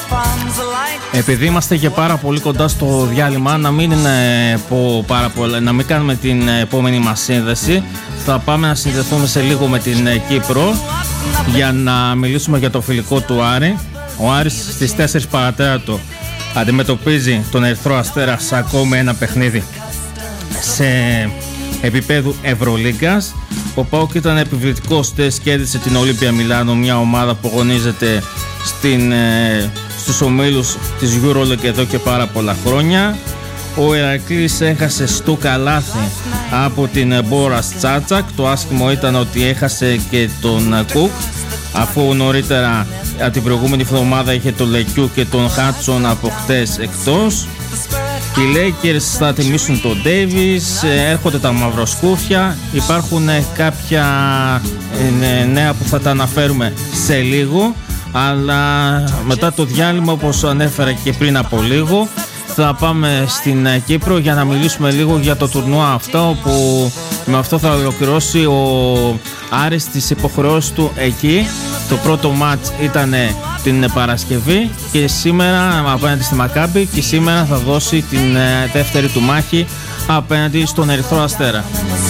Επειδή είμαστε και πάρα πολύ κοντά στο διάλειμμα, να μην κάνουμε την επόμενη μας σύνδεση. Θα πάμε να συνδεθούμε σε λίγο με την Κύπρο για να μιλήσουμε για το φιλικό του Άρη. Ο Άρης στις 4 παρατέταρτο αντιμετωπίζει τον Ερυθρό Αστέρα σε ακόμη ένα παιχνίδι σε επίπεδου Ευρωλίγκας. Ο ΠΑΟΚ ήταν επιβλητικός, κέρδισε την Ολύμπια Μιλάνο, μια ομάδα που αγωνίζεται στους ομίλους της EuroLeague εδώ και πάρα πολλά χρόνια. Ο Ηρακλής έχασε στο καλάθι από την Μπόρας Τσάτσακ. Το άσχημο ήταν ότι έχασε και τον Κουκ, αφού νωρίτερα την προηγούμενη εβδομάδα είχε τον Λεκιού και τον Χάτσον από χτες εκτός. Οι Lakers θα τιμήσουν τον Davis, έρχονται τα μαυροσκούφια, υπάρχουν κάποια νέα που θα τα αναφέρουμε σε λίγο, αλλά μετά το διάλειμμα, όπως ανέφερα και πριν από λίγο, θα πάμε στην Κύπρο για να μιλήσουμε λίγο για το τουρνουά αυτό, όπου με αυτό θα ολοκληρώσει ο Άρης τις υποχρεώσεις του εκεί. Το πρώτο μάτς ήταν την Παρασκευή και σήμερα απέναντι στη Μακάμπι, και σήμερα θα δώσει την δεύτερη του μάχη απέναντι στον Ερυθρό Αστέρα.